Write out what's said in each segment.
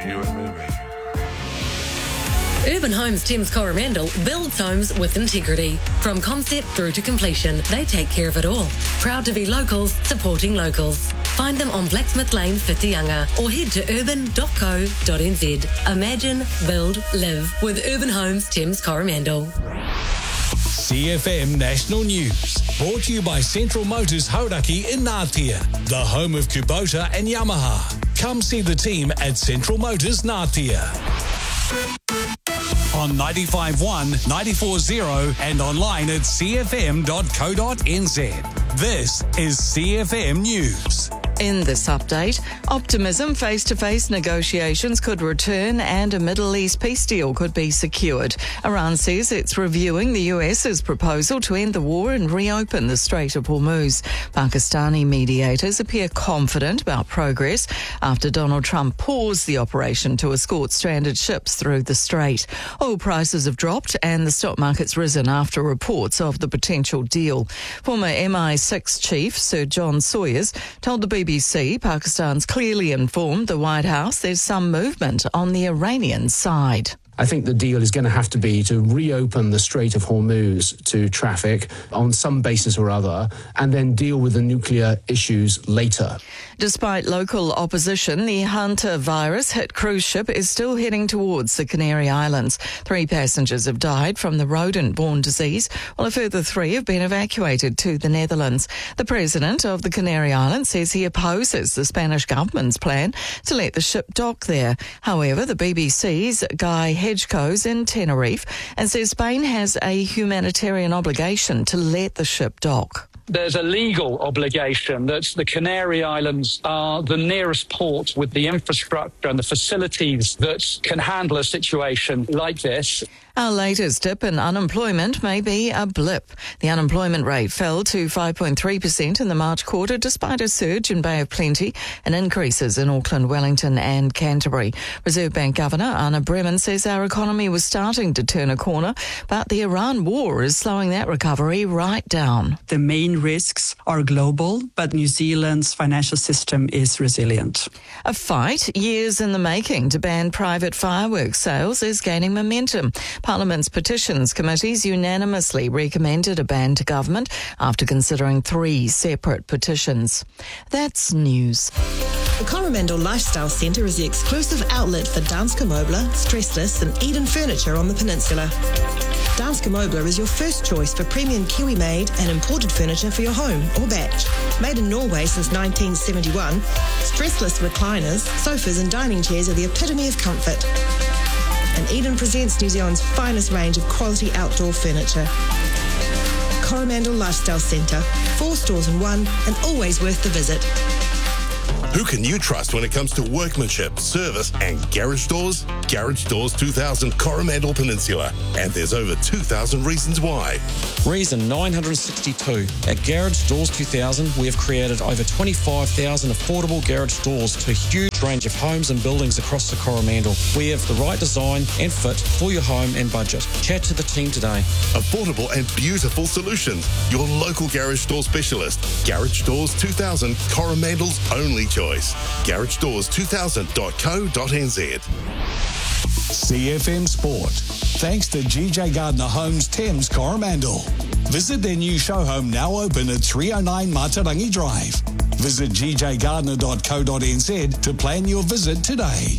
you and moving. Urban Homes Thames Coromandel builds homes with integrity. From concept through to completion, they take care of it all. Proud to be locals, supporting locals. Find them on Blacksmith Lane, Whitianga, or head to urban.co.nz. Imagine, build, live with Urban Homes Thames Coromandel. CFM National News. Brought to you by Central Motors Hauraki in Ngātea, the home of Kubota and Yamaha. Come see the team at Central Motors Ngātea. On 95.1, 94.0 and online at cfm.co.nz. This is CFM News. In this update, optimism, face-to-face negotiations could return and a Middle East peace deal could be secured. Iran says it's reviewing the US's proposal to end the war and reopen the Strait of Hormuz. Pakistani mediators appear confident about progress after Donald Trump paused the operation to escort stranded ships through the strait. Oil prices have dropped and the stock market's risen after reports of the potential deal. Former MI6 chief Sir John Sawyers told the BBC Pakistan's clearly informed the White House there's some movement on the Iranian side. I think the deal is going to have to be to reopen the Strait of Hormuz to traffic on some basis or other and then deal with the nuclear issues later. Despite local opposition, the Hunter virus-hit cruise ship is still heading towards the Canary Islands. 3 passengers have died from the rodent-borne disease, while a further 3 have been evacuated to the Netherlands. The president of the Canary Islands says he opposes the Spanish government's plan to let the ship dock there. However, the BBC's Guy Hedgecoe's in Tenerife and says Spain has a humanitarian obligation to let the ship dock. There's a legal obligation that the Canary Islands are the nearest port with the infrastructure and the facilities that can handle a situation like this. Our latest dip in unemployment may be a blip. The unemployment rate fell to 5.3% in the March quarter despite a surge in Bay of Plenty and increases in Auckland, Wellington and Canterbury. Reserve Bank Governor Anna Bremen says our economy was starting to turn a corner, but the Iran war is slowing that recovery right down. The main risks are global, but New Zealand's financial system is resilient. A fight, years in the making, to ban private fireworks sales is gaining momentum. Parliament's Petitions Committees unanimously recommended a ban to government after considering 3 separate petitions. That's news. The Coromandel Lifestyle Centre is the exclusive outlet for Danske Møbler, Stressless and Eden Furniture on the peninsula. Danske Møbler is your first choice for premium Kiwi-made and imported furniture for your home or batch. Made in Norway since 1971, stressless recliners, sofas and dining chairs are the epitome of comfort. And Eden presents New Zealand's finest range of quality outdoor furniture. Coromandel Lifestyle Centre, 4 stores in 1 and always worth the visit. Who can you trust when it comes to workmanship, service and garage doors? Garage Doors 2000 Coromandel Peninsula. And there's over 2,000 reasons why. Reason 962. At Garage Doors 2000, we have created over 25,000 affordable garage doors to a huge range of homes and buildings across the Coromandel. We have the right design and fit for your home and budget. Chat to the team today. Affordable and beautiful solutions. Your local garage door specialist. Garage Doors 2000 Coromandel's only choice. GarageDoors2000.co.nz. CFM Sport. Thanks to GJ Gardner Homes Thames Coromandel. Visit their new show home now open at 309 Matarangi Drive. Visit gjgardner.co.nz to plan your visit today.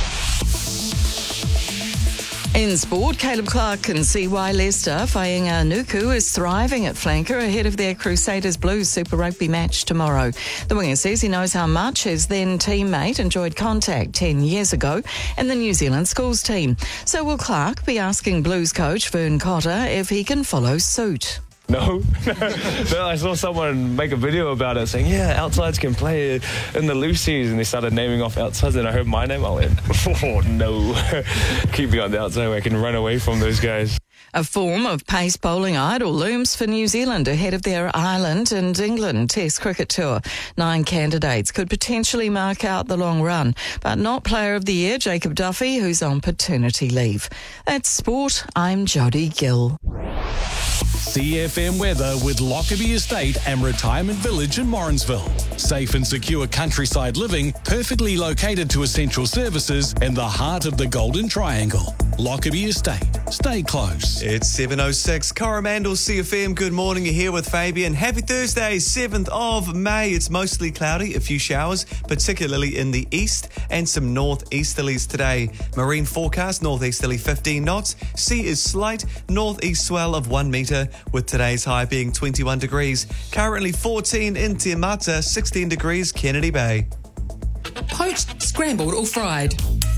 In sport, Caleb Clark can see why Leicester Fainga Nuku is thriving at flanker ahead of their Crusaders Blues Super Rugby match tomorrow. The winger says he knows how much his then teammate enjoyed contact 10 years ago in the New Zealand schools team. So will Clark be asking Blues coach Vern Cotter if he can follow suit? No, I saw someone make a video about it saying, yeah, outsides can play in the Lucies, and they started naming off outsides, and I heard my name, I went, oh no, keep me on the outside where I can run away from those guys. A form of pace bowling idol looms for New Zealand ahead of their Ireland and England Test cricket tour. 9 candidates could potentially mark out the long run, but not Player of the Year Jacob Duffy, who's on paternity leave. That's sport. I'm Jodie Gill. CFM weather with Lockerbie Estate and Retirement Village in Morrinsville. Safe and secure countryside living, perfectly located to essential services in the heart of the Golden Triangle. Lockerbie Estate. Stay close. It's 7:06. Coromandel CFM. Good morning. You're here with Fabian. Happy Thursday, 7th of May. It's mostly cloudy, a few showers, particularly in the east, and some northeasterlies today. Marine forecast, northeasterly 15 knots. Sea is slight, northeast swell of 1 metre, with today's high being 21 degrees. Currently 14 in Te Mata, 16 degrees Kennedy Bay. Poached, scrambled or fried.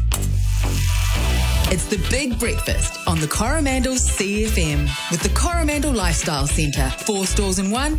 It's the big breakfast on the Coromandel CFM with the Coromandel Lifestyle Centre. 4 stores in one,